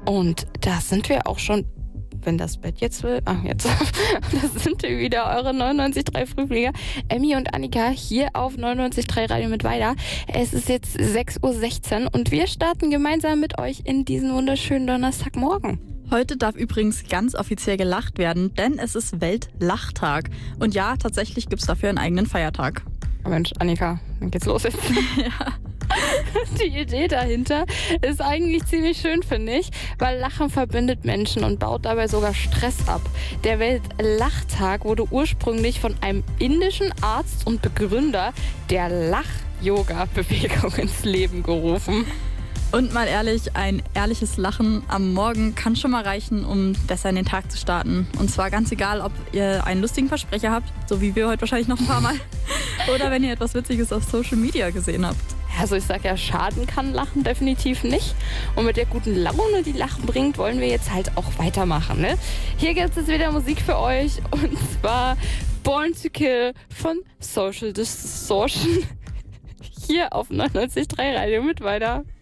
Und da sind wir auch schon, wenn das Bett jetzt will, jetzt, das sind wir wieder, eure 99.3 Frühflieger, Emmy und Annika hier auf 99.3 Radio Mittweida. Es ist jetzt 6:16 Uhr und wir starten gemeinsam mit euch in diesen wunderschönen Donnerstagmorgen. Heute darf übrigens ganz offiziell gelacht werden, denn es ist Weltlachtag. Und ja, tatsächlich gibt es dafür einen eigenen Feiertag. Oh Mensch, Annika, dann geht's los jetzt. Ja. Die Idee dahinter ist eigentlich ziemlich schön, finde ich, weil Lachen verbindet Menschen und baut dabei sogar Stress ab. Der Weltlachtag wurde ursprünglich von einem indischen Arzt und Begründer der Lach-Yoga-Bewegung ins Leben gerufen. Und mal ehrlich, ein ehrliches Lachen am Morgen kann schon mal reichen, um besser in den Tag zu starten. Und zwar ganz egal, ob ihr einen lustigen Versprecher habt, so wie wir heute wahrscheinlich noch ein paar Mal, oder wenn ihr etwas Witziges auf Social Media gesehen habt. Also ich sag ja, schaden kann Lachen definitiv nicht. Und mit der guten Laune, die Lachen bringt, wollen wir jetzt halt auch weitermachen. Ne? Hier gibt es wieder Musik für euch und zwar Born to Kill von Social Distortion. Hier auf 99.3 Radio Mittweida.